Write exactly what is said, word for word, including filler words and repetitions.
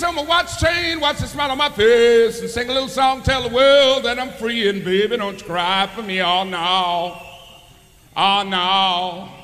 on my watch chain, watch the smile on my face, and sing a little song, tell the world that I'm free. And baby, don't you cry for me, oh no, oh no.